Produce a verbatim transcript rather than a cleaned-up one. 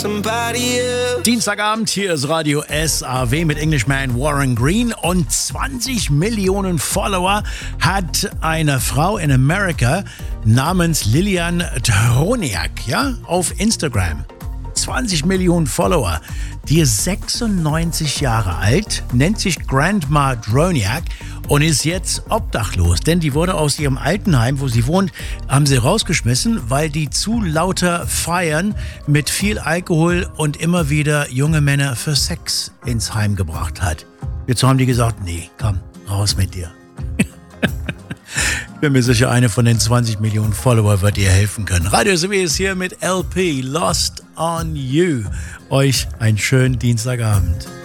Dienstagabend, hier ist Radio S A W mit Englishman Warren Green und zwanzig Millionen Follower hat eine Frau in Amerika namens Lilian Troniak, ja, auf Instagram. zwanzig Millionen Follower. Die ist sechsundneunzig Jahre alt, nennt sich Grandma Troniak und ist jetzt obdachlos. Denn die wurde aus ihrem Altenheim, wo sie wohnt, haben sie rausgeschmissen, weil die zu lauter feiern mit viel Alkohol und immer wieder junge Männer für Sex ins Heim gebracht hat. Jetzt haben die gesagt, nee, komm, raus mit dir. Ich bin mir sicher, eine von den zwanzig Millionen Follower wird dir helfen können. Radio S A W ist hier mit L P, Lost on You. Euch einen schönen Dienstagabend.